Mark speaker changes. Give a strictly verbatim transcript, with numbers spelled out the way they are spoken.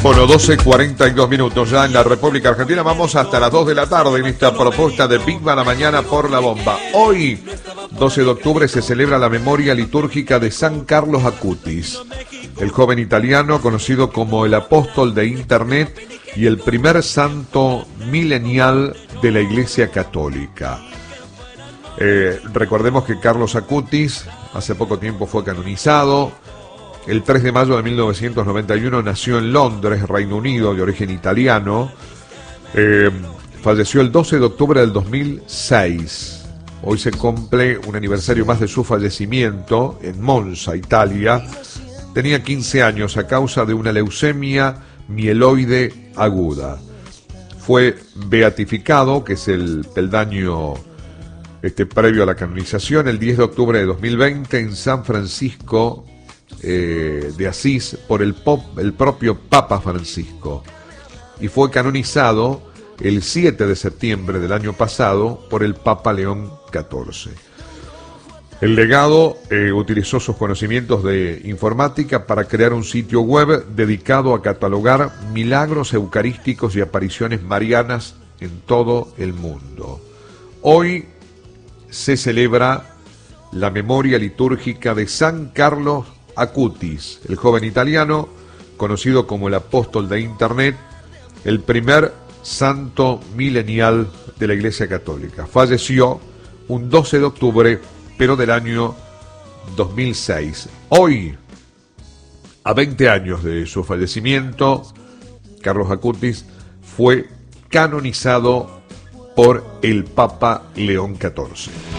Speaker 1: Bueno, doce cuarenta y dos minutos ya en la República Argentina. Vamos hasta las dos de la tarde en esta propuesta de Big Bang a la mañana por la bomba. Hoy, doce de octubre, se celebra la memoria litúrgica de San Carlos Acutis, el joven italiano conocido como el apóstol de Internet y el primer santo milenial de la Iglesia Católica. Eh, recordemos que Carlos Acutis hace poco tiempo fue canonizado. El tres de mayo de mil novecientos noventa y uno nació en Londres, Reino Unido, de origen italiano. Eh, falleció el doce de octubre del dos mil seis. Hoy se cumple un aniversario más de su fallecimiento en Monza, Italia. Tenía quince años a causa de una leucemia mieloide aguda. Fue beatificado, que es el peldaño este, previo a la canonización, el diez de octubre de dos mil veinte en San Francisco Eh, de Asís por el, pop, el propio Papa Francisco, y fue canonizado el siete de septiembre del año pasado por el Papa León catorce. El legado eh, utilizó sus conocimientos de informática para crear un sitio web dedicado a catalogar milagros eucarísticos y apariciones marianas en todo el mundo. Hoy se celebra la memoria litúrgica de San Carlos Acutis, el joven italiano conocido como el apóstol de Internet, el primer santo milenial de la Iglesia Católica. Falleció un doce de octubre, pero del año dos mil seis. Hoy, a veinte años de su fallecimiento, Carlos Acutis fue canonizado por el Papa León catorce.